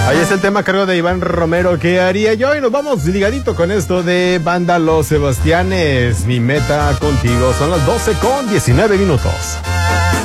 Ahí está el tema a cargo de Iván Romero. ¿Qué haría yo? Y nos vamos ligadito con esto de Banda Los Sebastianes. Mi meta contigo son las 12:19.